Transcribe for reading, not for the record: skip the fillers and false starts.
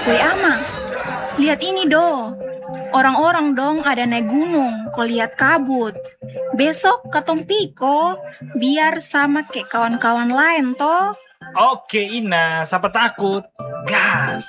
Woi Ama, lihat ini do. Orang-orang dong ada naik gunung, kau lihat kabut. Besok katong piko, biar sama kayak kawan-kawan lain toh. Oke Ina, siapa takut? Gas!